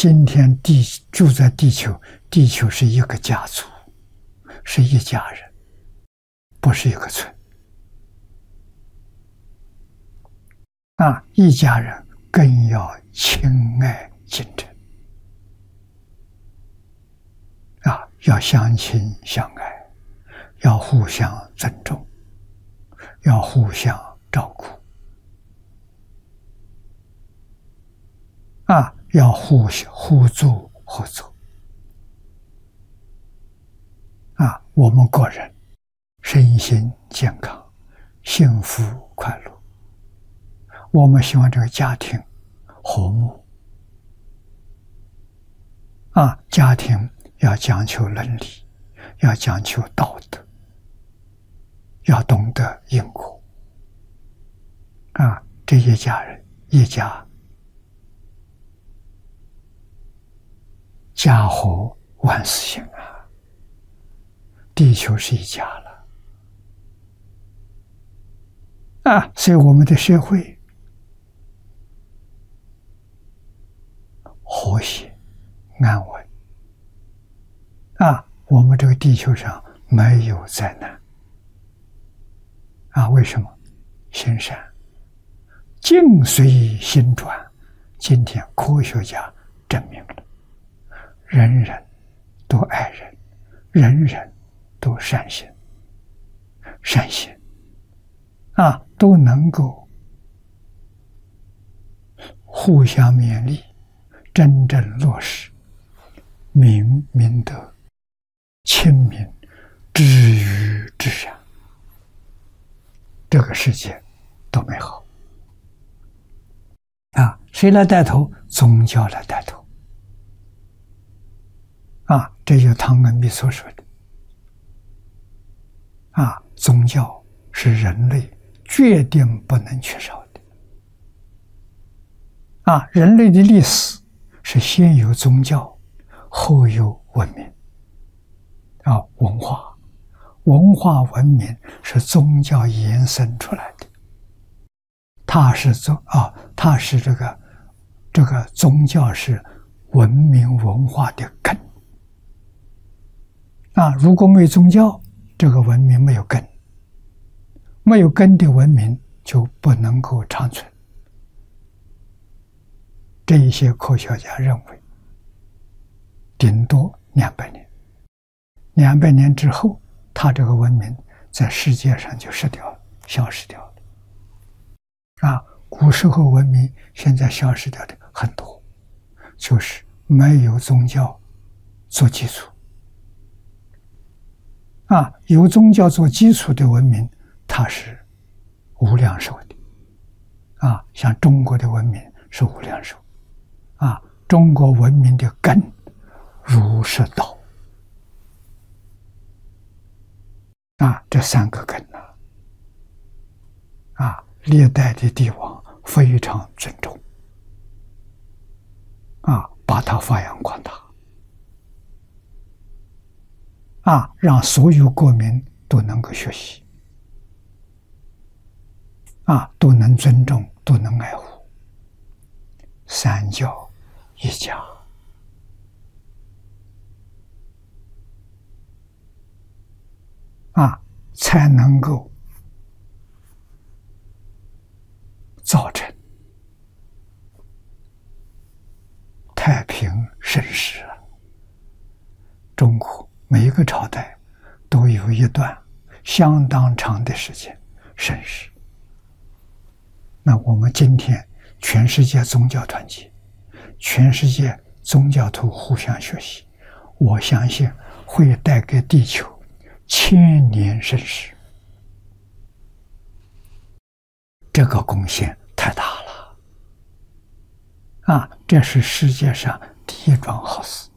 今天住在地球，地球是一个家族，是一家人，不是一个村。一家人更要亲爱竞争，要相亲相爱，要互相尊重，要互相照顾，要互助合作。我们个人身心健康，幸福快乐。我们希望这个家庭和睦，家庭要讲求伦理，要讲求道德，要懂得因果。这一家人一家，家和万事兴啊！地球是一家了所以我们的社会和谐安稳我们这个地球上没有灾难为什么？心善，境随心转。今天科学家证明了，人人都爱人，人人都善心，都能够互相勉励，真正落实明德、亲民、知遇之善，这个世界都美好谁来带头？宗教来带头这就是汤恩比所说的宗教是人类决定不能缺少的人类的历史是先有宗教，后有文明文化文明是宗教延伸出来的，它是这个宗教是文明文化的根如果没有宗教，这个文明没有根，没有根的文明就不能够长存。这一些科学家认为，顶多200年，200年之后，它这个文明在世界上就失掉了，消失掉了。古时候文明现在消失掉的很多，就是没有宗教做基础。有宗教做基础的文明，它是无量寿的。像中国的文明是无量寿。中国文明的根，儒释道。这3个根历代的帝王非常尊重，把它发扬光大。让所有国民都能够学习，都能尊重，都能爱护。三教一家，才能够造成太平盛世中国每一个朝代都有一段相当长的时间盛世。那我们今天全世界宗教团结，全世界宗教徒互相学习，我相信会带给地球1000年盛世。这个贡献太大了这是世界上第一桩好事。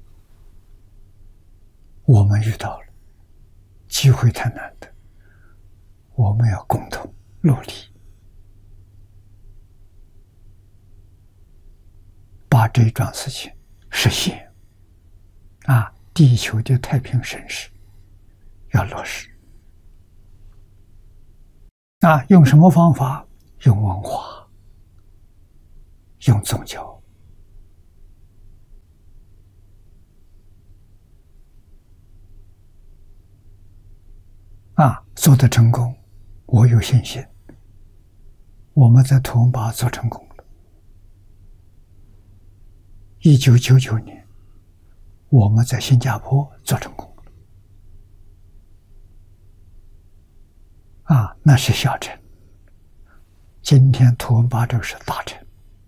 我们遇到了，机会太难得，我们要共同努力，把这桩事情实现地球的太平盛世要落实用什么方法？用文化，用宗教做得成功，我有信心，我们在图蒙巴做成功了。1999年，我们在新加坡做成功了，那是小城。今天图蒙巴州是大城，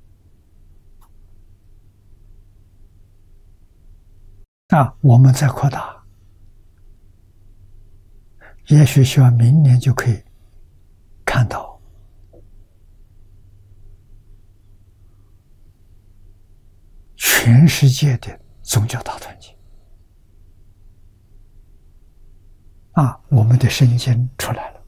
我们在扩大，也许希望明年就可以看到全世界的宗教大团结。我们的圣经出来了，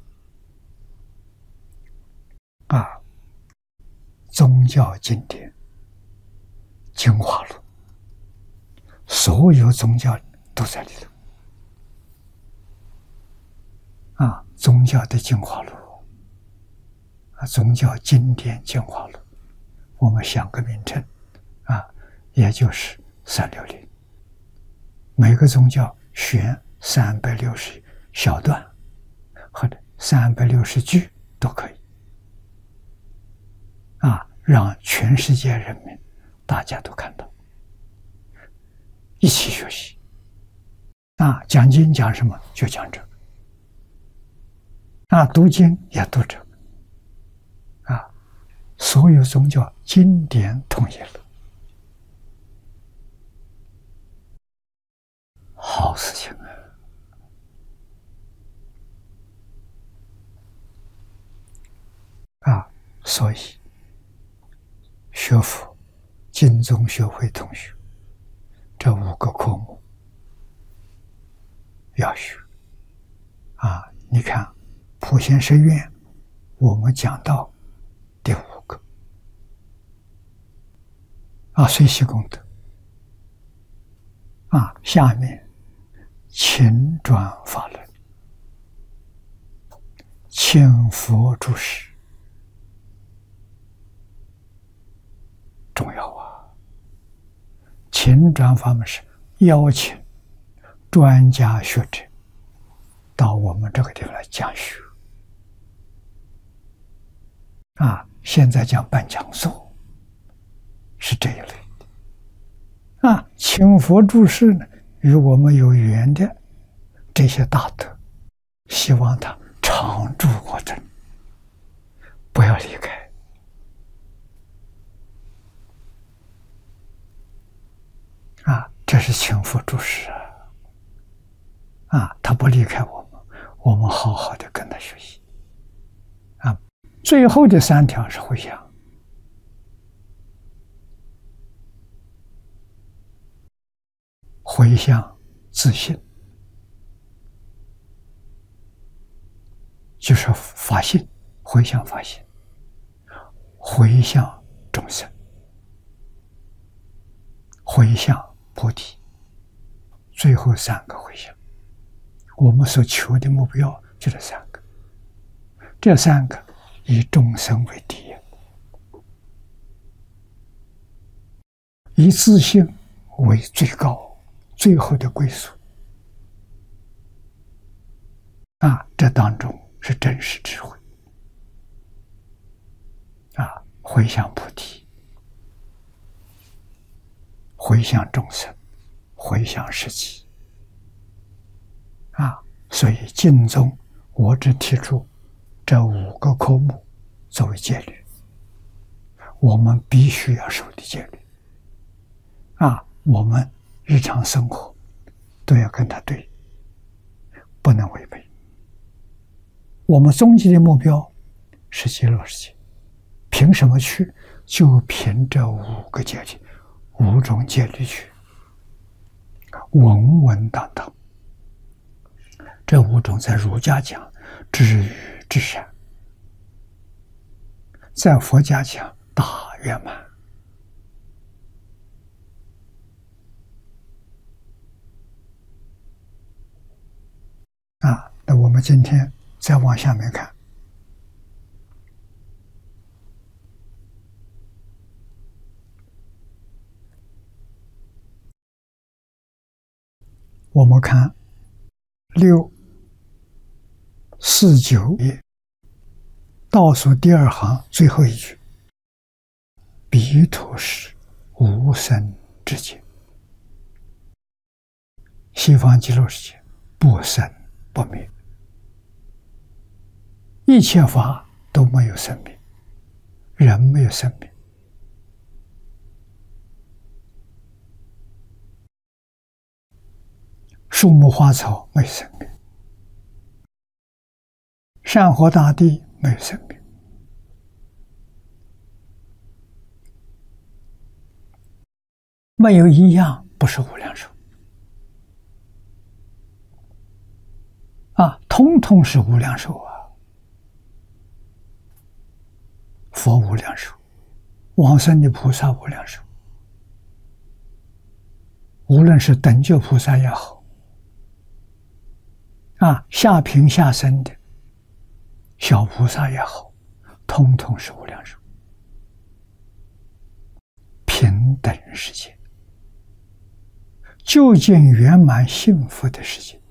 宗教经典精华录，所有宗教都在里头。宗教的精华录，宗教经典精华录，我们想个名称，也就是360。每个宗教选360小段，或者360句都可以。让全世界人民大家都看到，一起学习。讲经讲什么就讲这个，读经也读这个，所有宗教经典统一了，好事情所以学佛净宗学会同学这5个科目要学。你看普贤十愿我们讲到第5个，随喜功德。下面勤转法轮，请佛注释，重要勤转法门是邀请专家学者到我们这个地方来讲学。现在讲办讲座是这一类的。请佛注释呢，与我们有缘的这些大德，希望他常住我这里，不要离开。这是请佛注释他不离开我们，我们好好的跟他学习。最后的3条是回向。回向自信，就是发心，回向发心，回向众生，回向菩提。最后3个回向，我们所求的目标就这3个。这3个以众生为第一，以自信为最高最后的归宿。这当中是真实智慧。回向菩提，回向众生，回向世界。所以净宗我只提出这5个科目作为戒律，我们必须要守的戒律。我们日常生活都要跟他对，不能违背。我们终极的目标是极乐世界，凭什么去？就凭这5个戒律，5种戒律去，稳稳当当。这5种在儒家讲至于至善，在佛家讲大圆满。那我们今天再往下面看，我们看6 49页倒数第二行最后一句：彼土是无生之界，西方极乐世界不生不灭，一切法都没有生命，人没有生命，树木花草没有生命，山河大地没有生命，没有一样不是无量寿啊，通通是无量寿啊！佛无量寿，往生的菩萨无量寿，无论是等觉菩萨也好，啊，下品下生的小菩萨也好，通通是无量寿，平等世界，究竟圆满幸福的世界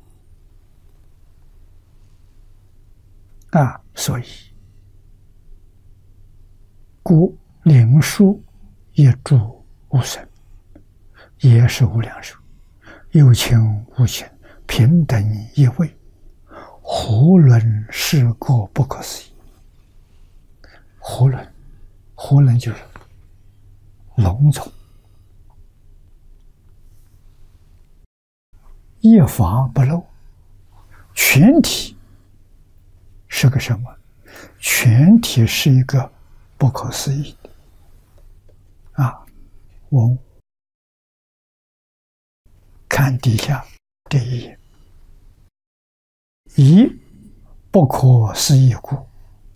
啊！所以故灵树也住无生，也是无量寿，有情无情，平等一位，胡论是过不可思议。胡论，胡论就是笼统，一法不漏，全体是个什么？全体是一个不可思议的啊！我看底下这一页，以不可思议故，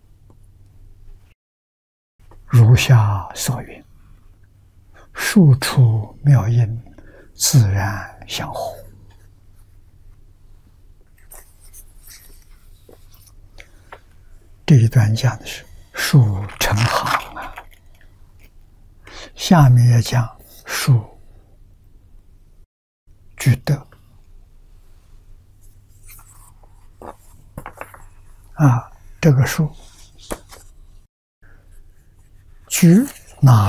如下所云：数处妙音，自然相合。这一段讲的是数成行啊，下面也讲数具德啊，这个数具哪